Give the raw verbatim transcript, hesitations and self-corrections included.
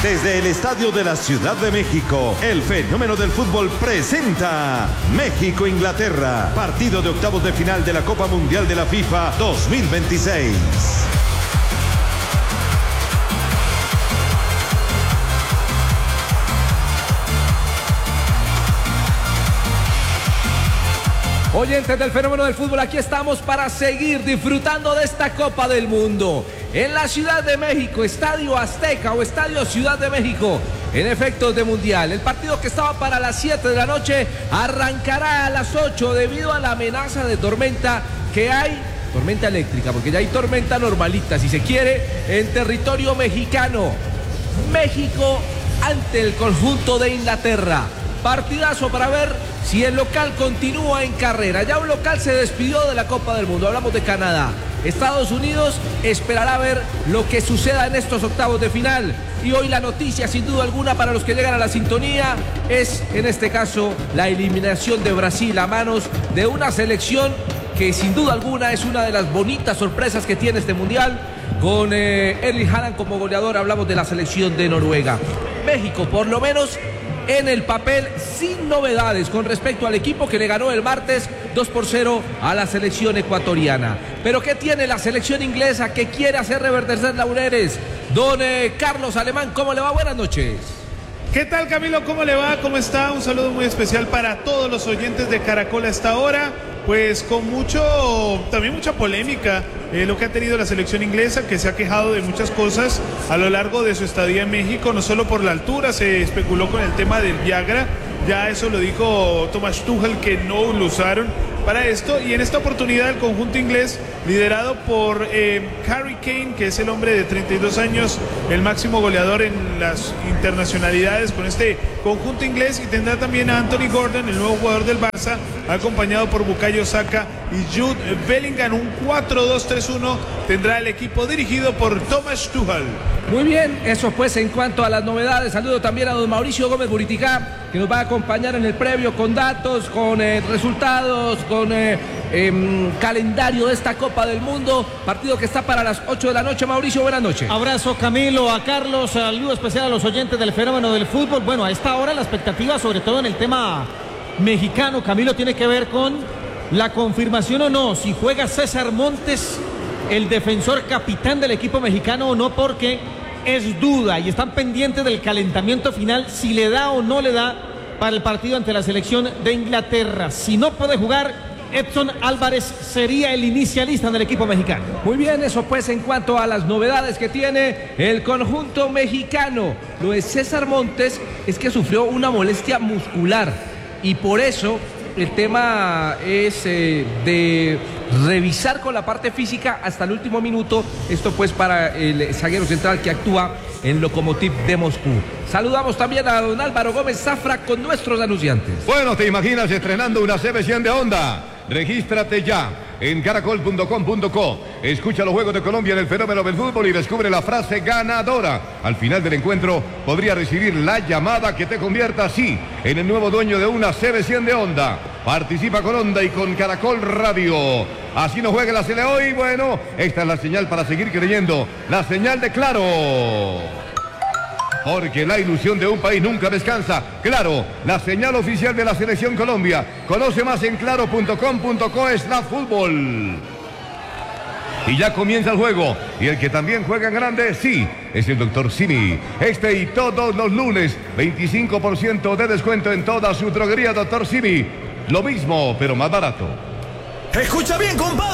Desde el Estadio de la Ciudad de México, el fenómeno del fútbol presenta México-Inglaterra, partido de octavos de final de la Copa Mundial de la FIFA dos mil veintiséis. Oyentes del fenómeno del fútbol, aquí estamos para seguir disfrutando de esta Copa del Mundo. En la Ciudad de México, Estadio Azteca o Estadio Ciudad de México, en efectos de Mundial. El partido que estaba para las siete de la noche arrancará a las ocho debido a la amenaza de tormenta que hay. Tormenta eléctrica, porque ya hay tormenta normalita, si se quiere, en territorio mexicano. México ante el conjunto de Inglaterra. Partidazo para ver si el local continúa en carrera. Ya un local se despidió de la Copa del Mundo. Hablamos de Canadá. Estados Unidos esperará ver lo que suceda en estos octavos de final. Y hoy la noticia, sin duda alguna, para los que llegan a la sintonía, es, en este caso, la eliminación de Brasil a manos de una selección que, sin duda alguna, es una de las bonitas sorpresas que tiene este Mundial. Con eh, Erling Haaland como goleador, hablamos de la selección de Noruega. México, por lo menos, en el papel, sin novedades con respecto al equipo que le ganó el martes dos por cero a la selección ecuatoriana. Pero ¿qué tiene la selección inglesa que quiere hacer reverdecer laureles? Don eh, Carlos Alemán, ¿cómo le va? Buenas noches. ¿Qué tal, Camilo? ¿Cómo le va? ¿Cómo está? Un saludo muy especial para todos los oyentes de Caracol a esta hora. Pues con mucho, también mucha polémica, eh, lo que ha tenido la selección inglesa, que se ha quejado de muchas cosas a lo largo de su estadía en México, no solo por la altura, se especuló con el tema del Viagra, ya eso lo dijo Thomas Tuchel, que no lo usaron para esto, y en esta oportunidad el conjunto inglés, liderado por eh, Harry Kane, que es el hombre de treinta y dos años, el máximo goleador en las internacionalidades con este conjunto inglés, y tendrá también a Anthony Gordon, el nuevo jugador del Barça, acompañado por Bukayo Saka y Jude Bellingham. Un cuatro dos tres uno tendrá el equipo dirigido por Thomas Tuchel. Muy bien, eso pues en cuanto a las novedades. Saludo también a don Mauricio Gómez Buriticá, que nos va a acompañar en el previo con datos, con eh, resultados, con eh, eh, calendario de esta Copa del Mundo. Partido que está para las ocho de la noche. Mauricio, buenas noches. Abrazo, Camilo, a Carlos, saludo especial a los oyentes del fenómeno del fútbol. Bueno, a esta hora la expectativa, sobre todo en el tema mexicano, Camilo, tiene que ver con la confirmación o no, si juega César Montes, el defensor capitán del equipo mexicano, o no, porque es duda y están pendientes del calentamiento final, si le da o no le da para el partido ante la selección de Inglaterra. Si no puede jugar, Edson Álvarez sería el inicialista del equipo mexicano. Muy bien, eso pues en cuanto a las novedades que tiene el conjunto mexicano. Lo de César Montes es que sufrió una molestia muscular y por eso el tema es eh, de revisar con la parte física hasta el último minuto. Esto pues para el zaguero central que actúa en Lokomotiv de Moscú. Saludamos también a don Álvaro Gómez Zafra con nuestros anunciantes. Bueno, ¿te imaginas estrenando una C B cien de Honda? Regístrate ya en caracol punto com punto co. Escucha los Juegos de Colombia en el fenómeno del fútbol y descubre la frase ganadora. Al final del encuentro podría recibir la llamada que te convierta así en el nuevo dueño de una C B cien de Honda. Participa con Honda y con Caracol Radio. Así no juegue la Sele hoy. Bueno, esta es la señal para seguir creyendo. La señal de Claro. Porque la ilusión de un país nunca descansa. Claro, la señal oficial de la Selección Colombia. Conoce más en claro punto com punto co slash fútbol. Y ya comienza el juego. Y el que también juega en grande, sí, es el doctor Simi. Este y todos los lunes, veinticinco por ciento de descuento en toda su droguería, doctor Simi. Lo mismo, pero más barato. Escucha bien, compadre.